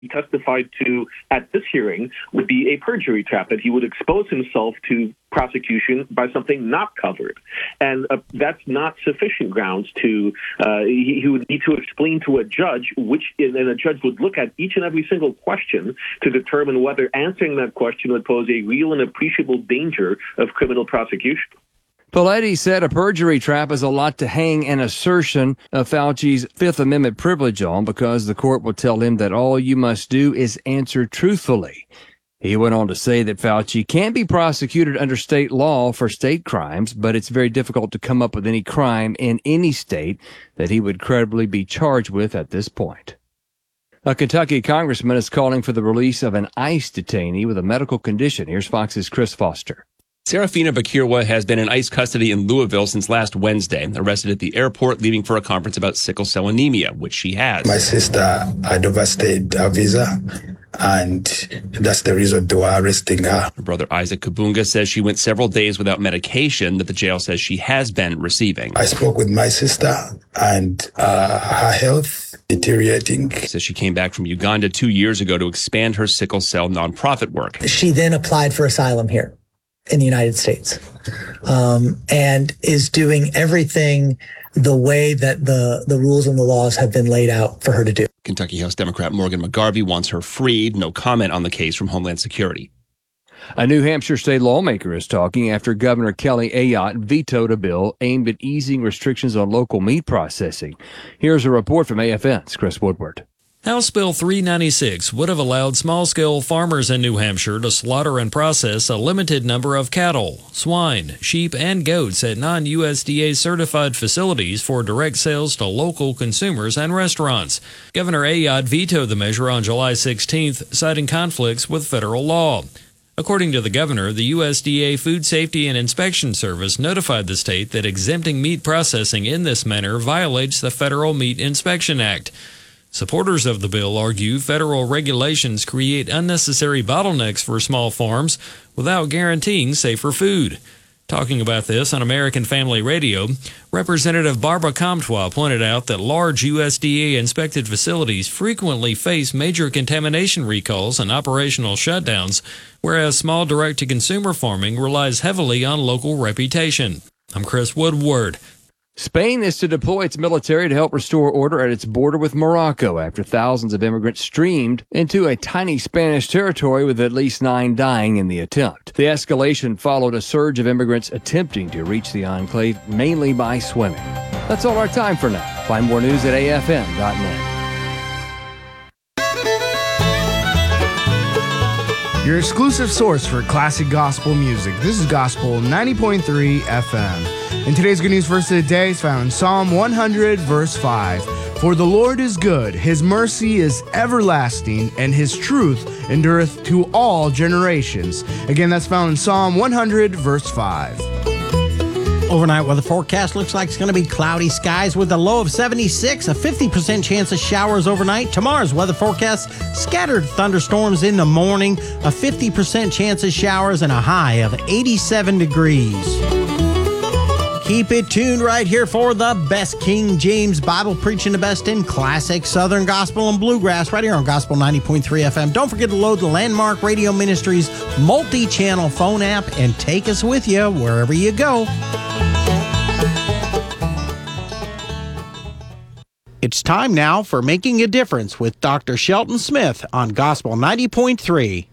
he testified to at this hearing would be a perjury trap, that he would expose himself to prosecution by something not covered. And that's not sufficient grounds to, he would need to explain to a judge and a judge would look at each and every single question to determine whether answering that question would pose a real and appreciable danger of criminal prosecution. Pallady said a perjury trap is a lot to hang an assertion of Fauci's Fifth Amendment privilege on, because the court will tell him that all you must do is answer truthfully. He went on to say that Fauci can be prosecuted under state law for state crimes, but it's very difficult to come up with any crime in any state that he would credibly be charged with at this point. A Kentucky congressman is calling for the release of an ICE detainee with a medical condition. Here's Fox's Chris Foster. Serafina Bakirwa has been in ICE custody in Louisville since last Wednesday, arrested at the airport, leaving for a conference about sickle cell anemia, which she has. My sister had overstayed her visa, and that's the reason they were arresting her. Her brother Isaac Kabunga says she went several days without medication that the jail says she has been receiving. I spoke with my sister, and her health deteriorating. Says she came back from Uganda 2 years ago to expand her sickle cell nonprofit work. She then applied for asylum here in the United States, and is doing everything the way that the rules and the laws have been laid out for her to do. Kentucky House Democrat Morgan McGarvey wants her freed. No comment on the case from Homeland Security. A New Hampshire state lawmaker is talking after Governor Kelly Ayotte vetoed a bill aimed at easing restrictions on local meat processing. Here's a report from AFN's Chris Woodward. House Bill 396 would have allowed small-scale farmers in New Hampshire to slaughter and process a limited number of cattle, swine, sheep, and goats at non-USDA certified facilities for direct sales to local consumers and restaurants. Governor Ayotte vetoed the measure on July 16th, citing conflicts with federal law. According to the governor, the USDA Food Safety and Inspection Service notified the state that exempting meat processing in this manner violates the Federal Meat Inspection Act. Supporters of the bill argue federal regulations create unnecessary bottlenecks for small farms without guaranteeing safer food. Talking about this on American Family Radio, Representative Barbara Comtois pointed out that large USDA-inspected facilities frequently face major contamination recalls and operational shutdowns, whereas small direct-to-consumer farming relies heavily on local reputation. I'm Chris Woodward. Spain is to deploy its military to help restore order at its border with Morocco after thousands of immigrants streamed into a tiny Spanish territory, with at least 9 dying in the attempt. The escalation followed a surge of immigrants attempting to reach the enclave, mainly by swimming. That's all our time for now. Find more news at afn.net. Your exclusive source for classic gospel music. This is Gospel 90.3 FM. And today's good news verse of the day is found in Psalm 100, verse 5. For the Lord is good, his mercy is everlasting, and his truth endureth to all generations. Again, that's found in Psalm 100, verse 5. Overnight weather forecast looks like it's going to be cloudy skies with a low of 76, a 50% chance of showers overnight. Tomorrow's weather forecast, scattered thunderstorms in the morning, a 50% chance of showers, and a high of 87 degrees. Keep it tuned right here for the best King James Bible, preaching the best in classic Southern gospel and bluegrass right here on Gospel 90.3 FM. Don't forget to load the Landmark Radio Ministries multi-channel phone app and take us with you wherever you go. It's time now for Making a Difference with Dr. Shelton Smith on Gospel 90.3.